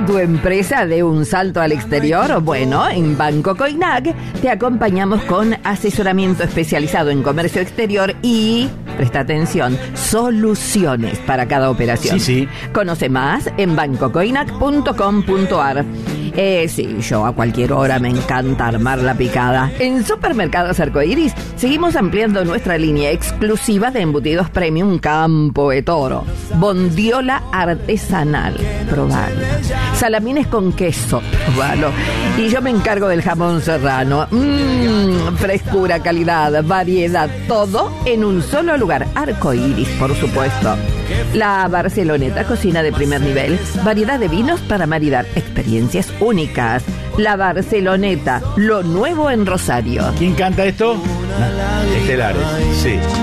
tu empresa dé un salto al exterior? Bueno, en Banco Coinac te acompañamos con asesoramiento especializado en comercio exterior y, presta atención, soluciones para cada operación. Sí. Conoce más en bancocoinac.com.ar. Sí, yo a cualquier hora me encanta armar la picada. En Supermercados Arcoiris seguimos ampliando nuestra línea exclusiva de embutidos premium Campo de Toro. Bondiola artesanal, probalo. Salamines con queso, probalo. Y yo me encargo del jamón serrano. Frescura, calidad, variedad, todo en un solo lugar. Arcoiris, por supuesto. La Barceloneta, cocina de primer nivel, variedad de vinos para maridar, experiencias únicas. La Barceloneta, lo nuevo en Rosario. ¿Quién canta esto? Estelares, sí.